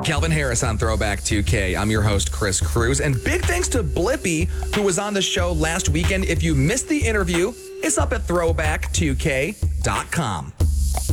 Calvin Harris on Throwback 2K. I'm your host, Chris Cruz. And big thanks to Blippi, who was on the show last weekend. If you missed the interview, it's up at throwback2k.com.